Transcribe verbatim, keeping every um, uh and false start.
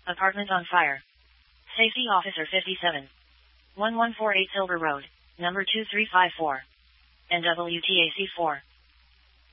Apartment on fire. Safety Officer fifty-seven. one one four eight Silver Road, number two three five four. N W T A C four.